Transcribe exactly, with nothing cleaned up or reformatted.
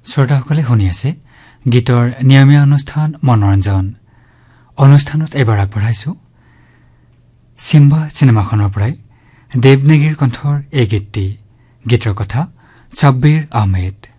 শ্ৰোতাসকলে শুনি আছে গীতৰ নিয়মীয়া অনুষ্ঠান মনোৰঞ্জন অনুষ্ঠানত এবাৰ আগবঢ়াইছো সিম্বা চিনেমাখনৰ পৰাই দেৱনেগীৰ কণ্ঠৰ এই গীতটি। গীতৰ কথা ছাব্বিৰ আহমেদ।